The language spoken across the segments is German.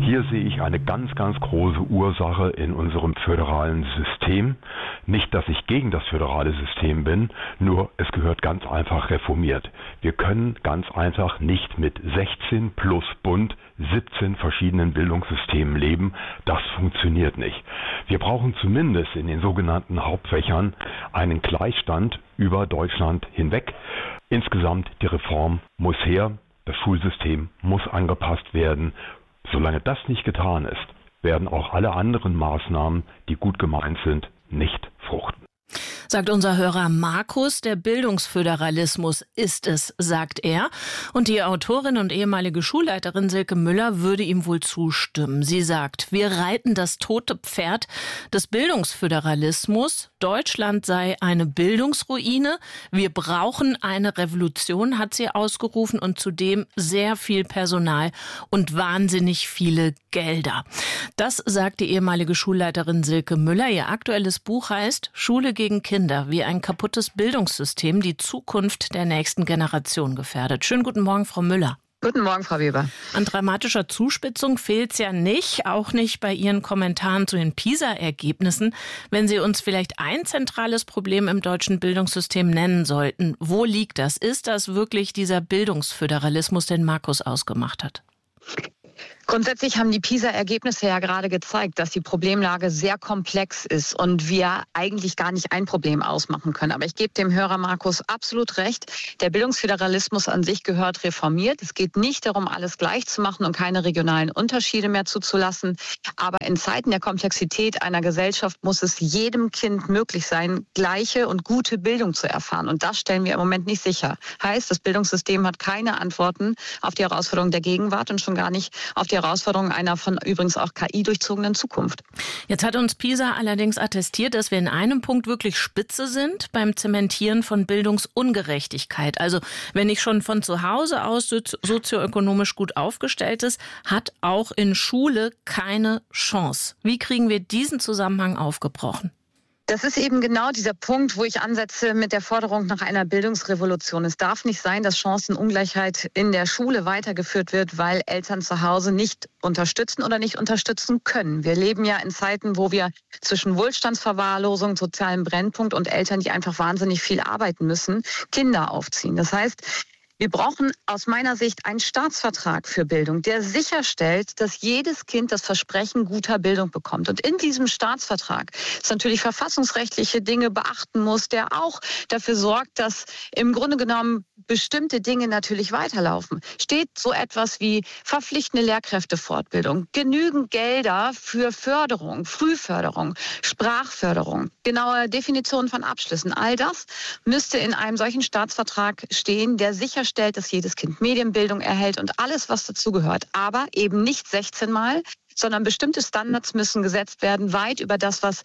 Hier sehe ich eine ganz, ganz große Ursache in unserem föderalen System. Nicht, dass ich gegen das föderale System bin, nur es gehört ganz einfach reformiert. Wir können ganz einfach nicht mit 16 plus Bund 17 verschiedenen Bildungssystemen leben. Das funktioniert nicht. Wir brauchen zumindest in den sogenannten Hauptfächern einen Gleichstand über Deutschland hinweg. Insgesamt die Reform muss her. Das Schulsystem muss angepasst werden. Solange das nicht getan ist, werden auch alle anderen Maßnahmen, die gut gemeint sind, nicht fruchten. Sagt unser Hörer Markus, der Bildungsföderalismus ist es, sagt er. Und die Autorin und ehemalige Schulleiterin Silke Müller würde ihm wohl zustimmen. Sie sagt, wir reiten das tote Pferd des Bildungsföderalismus. Deutschland sei eine Bildungsruine. Wir brauchen eine Revolution, hat sie ausgerufen, und zudem sehr viel Personal und wahnsinnig viele Gelder. Das sagt die ehemalige Schulleiterin Silke Müller. Ihr aktuelles Buch heißt Schule gegen Kinder, wie ein kaputtes Bildungssystem die Zukunft der nächsten Generation gefährdet. Schönen guten Morgen, Frau Müller. Guten Morgen, Frau Weber. An dramatischer Zuspitzung fehlt's ja nicht, auch nicht bei Ihren Kommentaren zu den PISA-Ergebnissen. Wenn Sie uns vielleicht ein zentrales Problem im deutschen Bildungssystem nennen sollten, wo liegt das? Ist das wirklich dieser Bildungsföderalismus, den Markus ausgemacht hat? Grundsätzlich haben die PISA-Ergebnisse ja gerade gezeigt, dass die Problemlage sehr komplex ist und wir eigentlich gar nicht ein Problem ausmachen können. Aber ich gebe dem Hörer Markus absolut recht. Der Bildungsföderalismus an sich gehört reformiert. Es geht nicht darum, alles gleich zu machen und keine regionalen Unterschiede mehr zuzulassen. Aber in Zeiten der Komplexität einer Gesellschaft muss es jedem Kind möglich sein, gleiche und gute Bildung zu erfahren. Und das stellen wir im Moment nicht sicher. Heißt, das Bildungssystem hat keine Antworten auf die Herausforderungen der Gegenwart und schon gar nicht auf die Herausforderung einer von übrigens auch KI durchzogenen Zukunft. Jetzt hat uns PISA allerdings attestiert, dass wir in einem Punkt wirklich spitze sind, beim Zementieren von Bildungsungerechtigkeit. Also wenn nicht schon von zu Hause aus sozioökonomisch gut aufgestellt ist, hat auch in Schule keine Chance. Wie kriegen wir diesen Zusammenhang aufgebrochen? Das ist eben genau dieser Punkt, wo ich ansetze mit der Forderung nach einer Bildungsrevolution. Es darf nicht sein, dass Chancenungleichheit in der Schule weitergeführt wird, weil Eltern zu Hause nicht unterstützen oder nicht unterstützen können. Wir leben ja in Zeiten, wo wir zwischen Wohlstandsverwahrlosung, sozialem Brennpunkt und Eltern, die einfach wahnsinnig viel arbeiten müssen, Kinder aufziehen. Das heißt, wir brauchen aus meiner Sicht einen Staatsvertrag für Bildung, der sicherstellt, dass jedes Kind das Versprechen guter Bildung bekommt. Und in diesem Staatsvertrag es natürlich verfassungsrechtliche Dinge beachten muss, der auch dafür sorgt, dass im Grunde genommen bestimmte Dinge natürlich weiterlaufen. Steht so etwas wie verpflichtende Lehrkräftefortbildung, genügend Gelder für Förderung, Frühförderung, Sprachförderung, genaue Definition von Abschlüssen. All das müsste in einem solchen Staatsvertrag stehen, der sicherstellt, dass jedes Kind Medienbildung erhält und alles, was dazugehört. Aber eben nicht 16 Mal, sondern bestimmte Standards müssen gesetzt werden, weit über das, was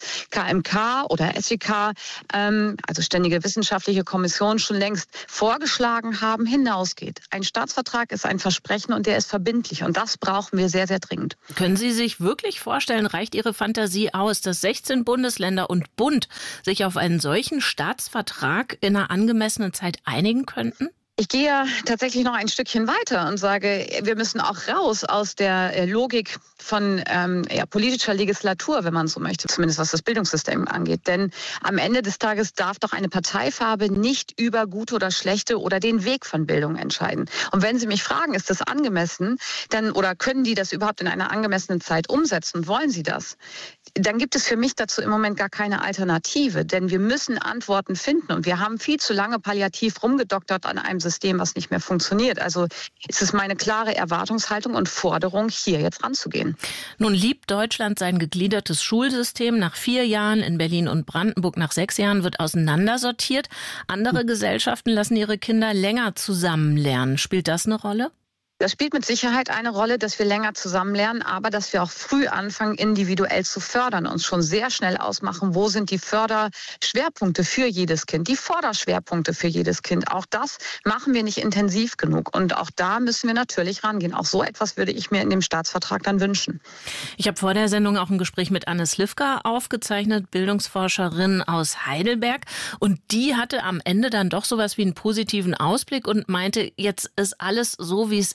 KMK oder SWK, also Ständige Wissenschaftliche Kommission, schon längst vorgeschlagen haben, hinausgeht. Ein Staatsvertrag ist ein Versprechen und der ist verbindlich. Und das brauchen wir sehr, sehr dringend. Können Sie sich wirklich vorstellen, reicht Ihre Fantasie aus, dass 16 Bundesländer und Bund sich auf einen solchen Staatsvertrag in einer angemessenen Zeit einigen könnten? Ich gehe tatsächlich noch ein Stückchen weiter und sage, wir müssen auch raus aus der Logik von politischer Legislatur, wenn man so möchte, zumindest was das Bildungssystem angeht. Denn am Ende des Tages darf doch eine Parteifarbe nicht über gute oder schlechte oder den Weg von Bildung entscheiden. Und wenn Sie mich fragen, ist das angemessen, dann oder können die das überhaupt in einer angemessenen Zeit umsetzen? Wollen sie das? Dann gibt es für mich dazu im Moment gar keine Alternative, denn wir müssen Antworten finden und wir haben viel zu lange palliativ rumgedoktert an einem System, was nicht mehr funktioniert. Also ist es meine klare Erwartungshaltung und Forderung, hier jetzt ranzugehen. Nun liebt Deutschland sein gegliedertes Schulsystem. Nach 4 Jahren, in Berlin und Brandenburg nach 6 Jahren, wird auseinandersortiert. Andere Gesellschaften lassen ihre Kinder länger zusammen lernen. Spielt das eine Rolle? Das spielt mit Sicherheit eine Rolle, dass wir länger zusammen lernen, aber dass wir auch früh anfangen, individuell zu fördern, uns schon sehr schnell ausmachen, wo sind die Förderschwerpunkte für jedes Kind, die Förderschwerpunkte für jedes Kind. Auch das machen wir nicht intensiv genug und auch da müssen wir natürlich rangehen. Auch so etwas würde ich mir in dem Staatsvertrag dann wünschen. Ich habe vor der Sendung auch ein Gespräch mit Anne Slivka aufgezeichnet, Bildungsforscherin aus Heidelberg, und die hatte am Ende dann doch sowas wie einen positiven Ausblick und meinte, jetzt ist alles so, wie es ist.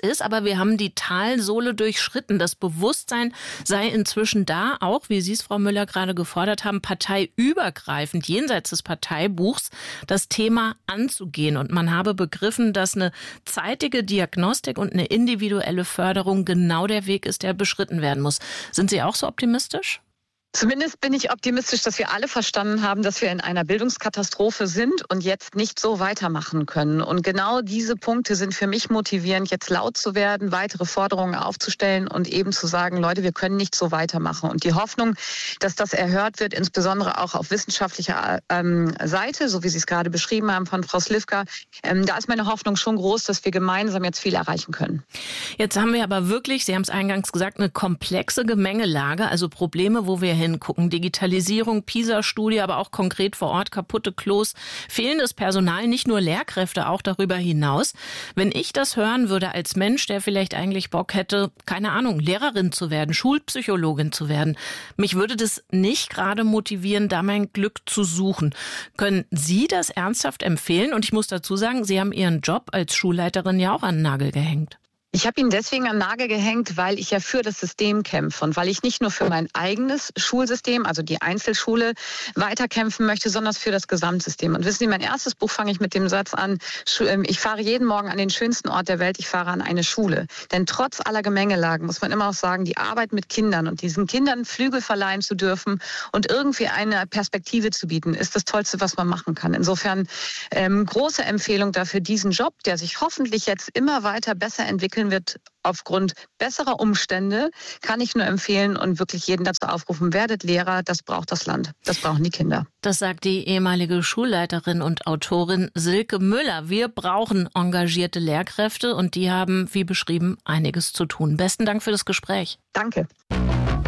ist, aber wir haben die Talsohle durchschritten. Das Bewusstsein sei inzwischen da, auch, wie Sie es, Frau Müller, gerade gefordert haben, parteiübergreifend, jenseits des Parteibuchs, das Thema anzugehen. Und man habe begriffen, dass eine zeitige Diagnostik und eine individuelle Förderung genau der Weg ist, der beschritten werden muss. Sind Sie auch so optimistisch? Zumindest bin ich optimistisch, dass wir alle verstanden haben, dass wir in einer Bildungskatastrophe sind und jetzt nicht so weitermachen können. Und genau diese Punkte sind für mich motivierend, jetzt laut zu werden, weitere Forderungen aufzustellen und eben zu sagen, Leute, wir können nicht so weitermachen. Und die Hoffnung, dass das erhört wird, insbesondere auch auf wissenschaftlicher Seite, so wie Sie es gerade beschrieben haben von Frau Slivka, da ist meine Hoffnung schon groß, dass wir gemeinsam jetzt viel erreichen können. Jetzt haben wir aber wirklich, Sie haben es eingangs gesagt, eine komplexe Gemengelage, also Probleme, wo wir hingucken. Digitalisierung, PISA-Studie, aber auch konkret vor Ort kaputte Klos, fehlendes Personal, nicht nur Lehrkräfte, auch darüber hinaus. Wenn ich das hören würde als Mensch, der vielleicht eigentlich Bock hätte, keine Ahnung, Lehrerin zu werden, Schulpsychologin zu werden, mich würde das nicht gerade motivieren, da mein Glück zu suchen. Können Sie das ernsthaft empfehlen? Und ich muss dazu sagen, Sie haben Ihren Job als Schulleiterin ja auch an den Nagel gehängt. Ich habe ihn deswegen am Nagel gehängt, weil ich ja für das System kämpfe und weil ich nicht nur für mein eigenes Schulsystem, also die Einzelschule, weiterkämpfen möchte, sondern für das Gesamtsystem. Und wissen Sie, mein erstes Buch fange ich mit dem Satz an, ich fahre jeden Morgen an den schönsten Ort der Welt, ich fahre an eine Schule. Denn trotz aller Gemengelagen muss man immer auch sagen, die Arbeit mit Kindern und diesen Kindern Flügel verleihen zu dürfen und irgendwie eine Perspektive zu bieten, ist das Tollste, was man machen kann. Insofern große Empfehlung dafür, diesen Job, der sich hoffentlich jetzt immer weiter besser entwickeln wird aufgrund besserer Umstände, kann ich nur empfehlen und wirklich jeden dazu aufrufen, werdet Lehrer, das braucht das Land, das brauchen die Kinder. Das sagt die ehemalige Schulleiterin und Autorin Silke Müller. Wir brauchen engagierte Lehrkräfte und die haben, wie beschrieben, einiges zu tun. Besten Dank für das Gespräch. Danke.